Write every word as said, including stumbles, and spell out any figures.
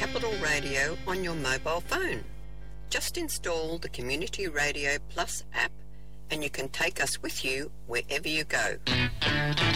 Capital Radio on your mobile phone. Just install the Community Radio Plus app and you can take us with you wherever you go.